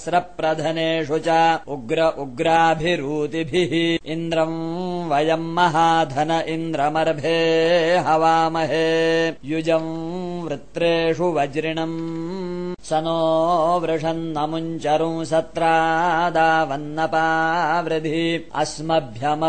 स्रप्रधनेषु च उग्राभिरूतिभिः इन्द्रम् वयम् महाधन इन्द्रमर्भे हवामहे युजम् वृत्रेषु वज्रिणम् स नो वृषन्नमुञ्चरुं सत्रादावन्नपावृधि अस्मभ्यम